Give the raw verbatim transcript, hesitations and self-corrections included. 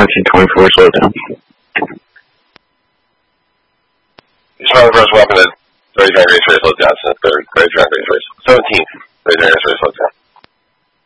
nineteen twenty-four slowed down. He's trying the first weapon at thirty drag race race slowed down since third thirty drag race race. seventeenth thirty drag race race slowed down.